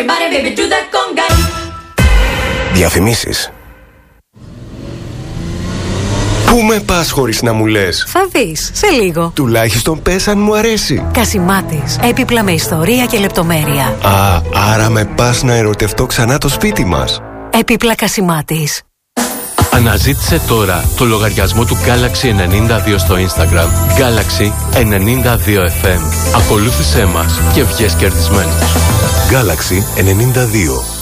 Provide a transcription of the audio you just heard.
your body, baby, do that conga. Διαφημίσεις. Πού με πας χωρίς να μου λες? Θα δεις, σε λίγο. Τουλάχιστον πες αν μου αρέσει. Κασιμάτης, έπιπλα με ιστορία και λεπτομέρεια. Α, άρα με πας να ερωτευτώ ξανά το σπίτι μας. Έπιπλα Κασιμάτης. Αναζήτησε τώρα το λογαριασμό του Galaxy 92 στο Instagram. Galaxy 92 FM. Ακολούθησέ μας και βγες κερδισμένος. Galaxy 92.